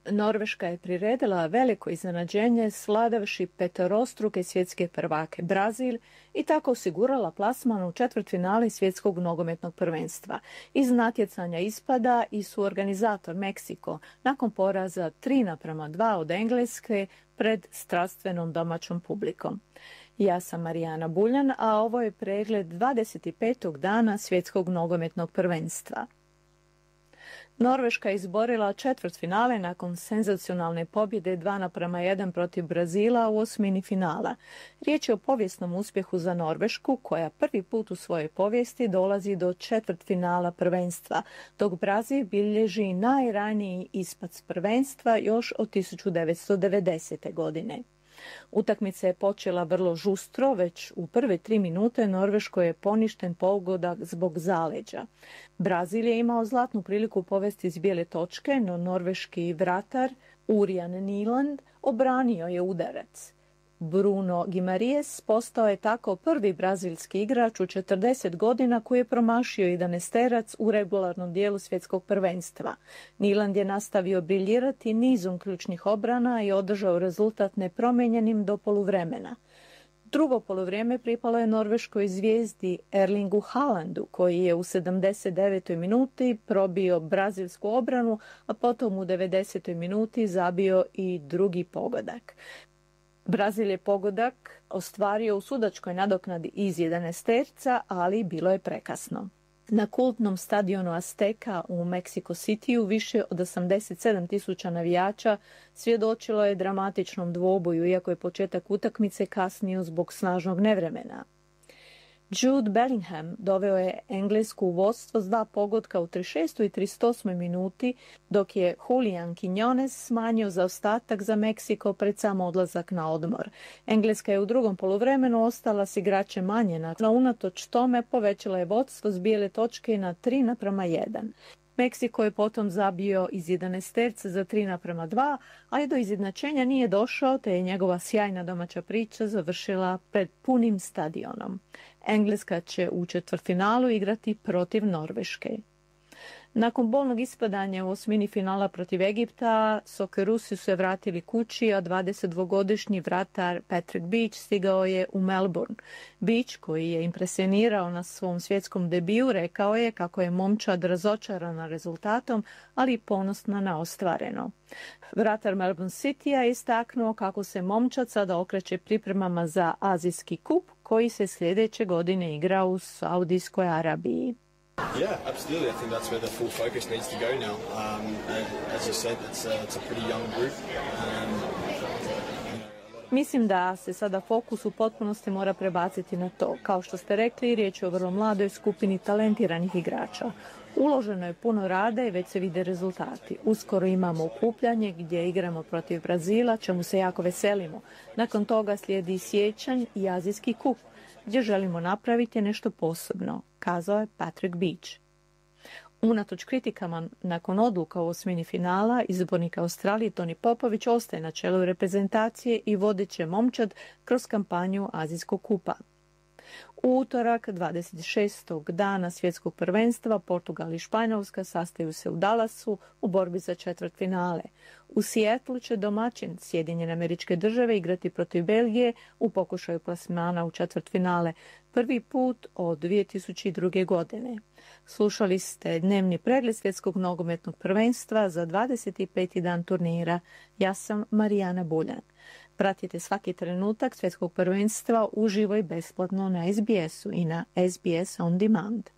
Norveška je priredila veliko iznenađenje sladavši peterostruke svjetske prvake Brazil i tako osigurala plasman u četvrtfinale svjetskog nogometnog prvenstva. Iz natjecanja ispada i suorganizator Meksiko nakon poraza 3:2 od Engleske pred strastvenom domaćom publikom. Ja sam Marijana Buljan, a ovo je pregled 25. dana svjetskog nogometnog prvenstva. Norveška je izborila četvrtfinale nakon senzacionalne pobjede 2:1 protiv Brazila u osmini finala. Riječ je o povijesnom uspjehu za Norvešku, koja prvi put u svojoj povijesti dolazi do četvrtfinala prvenstva, dok Brazil bilježi najraniji ispad s prvenstva još od 1990. godine. Utakmica je počela vrlo žustro, već u prve 3 minute Norveškoj je poništen pogodak zbog zaleđa. Brazil je imao zlatnu priliku povesti iz bijele točke, no norveški vratar Urian Nyland obranio je udarac. Bruno Guimaraes postao je tako prvi brazilski igrač u 40 godina koji je promašio 11-terac u regularnom dijelu svjetskog prvenstva. Nyland je nastavio briljirati nizom ključnih obrana i održao rezultat nepromijenjenim do poluvremena. Drugo poluvrijeme pripalo je norveškoj zvijezdi Erlingu Haalandu, koji je u 79. minuti probio brazilsku obranu, a potom u 90. minuti zabio i drugi pogodak. Brazil je pogodak ostvario u sudačkoj nadoknadi iz 11-terca, ali bilo je prekasno. Na kultnom stadionu Azteka u Mexico Cityu više od 87.000 navijača svjedočilo je dramatičnom dvoboju, iako je početak utakmice kasnio zbog snažnog nevremena. Jude Bellingham doveo je Englesku u vodstvo s 2 pogotka u 36. i 38. minuti, dok je Julian Quiñones smanjio zaostatak za Meksiko pred sam odlazak na odmor. Engleska je u drugom poluvremenu ostala s igračem manje, no unatoč tome povećala je vodstvo s bijele točke na 3:1. Meksiko je potom zabio iz 11-terca za 3:2, ali do izjednačenja nije došao, te je njegova sjajna domaća priča završila pred punim stadionom. Engleska će u četvrtfinalu igrati protiv Norveške. Nakon bolnog ispadanja u osmini finala protiv Egipta, Soccerusi su se vratili kući, a 22-godišnji vratar Patrick Beach stigao je u Melbourne. Beach, koji je impresionirao na svom svjetskom debiju, rekao je kako je momčad razočarana rezultatom, ali i ponosna na ostvareno. Vratar Melbourne Citya je istaknuo kako se momčad sada okreće pripremama za Azijski kup, koji se sljedeće godine igra u Saudijskoj Arabiji. Yeah, absolutely. I think that's where the full focus needs to go now. As you said, it's a pretty young group. Mislim da se sada fokus u potpunosti mora prebaciti na to. Kao što ste rekli, riječ je o vrlo mladoj skupini talentiranih igrača. Uloženo je puno rada i već se vide rezultati. Uskoro imamo okupljanje gdje igramo protiv Brazila, čemu se jako veselimo. Nakon toga slijedi siječanj i Azijski kup, gdje želimo napraviti nešto posebno, kazao je Patrick Beach. Unatoč kritikama nakon odluka u osmini finala, izbornik Australije Toni Popović ostaje na čelu reprezentacije i vodit će momčad kroz kampanju Azijskog kupa. U utorak, 26. dana svjetskog prvenstva, Portugal i Španjolska sastaju se u Dallasu u borbi za četvrtfinale. U Seattlu će domaćin Sjedinjene Američke Države igrati protiv Belgije u pokušaju plasmana u četvrtfinale, prvi put od 2002. godine. Slušali ste dnevni pregled svjetskog nogometnog prvenstva za 25. dan turnira. Ja sam Marijana Buljan. Pratite svaki trenutak svjetskog prvenstva uživo i besplatno na SBS-u i na SBS On Demand.